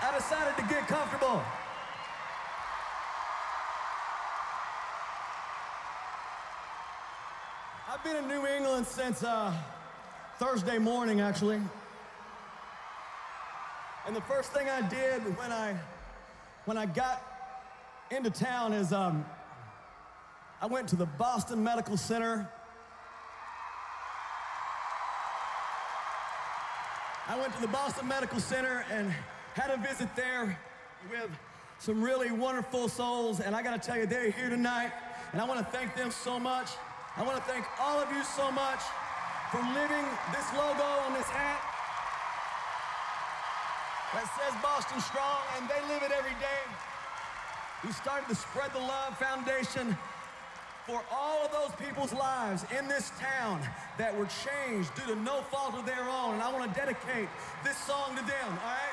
I decided to get comfortable. I've been in New England since Thursday morning, actually. And the first thing I did when I got into town is I went to the Boston Medical Center. I went to the Boston Medical Center and had a visit there with some really wonderful souls, and I gotta tell you, they're here tonight, and I wanna thank them so much. I wanna thank all of you so much for living this logo on this hat that says Boston Strong, and they live it every day. We started the Spread the Love Foundation for all of those people's lives in this town that were changed due to no fault of their own, and I wanna dedicate this song to them, all right?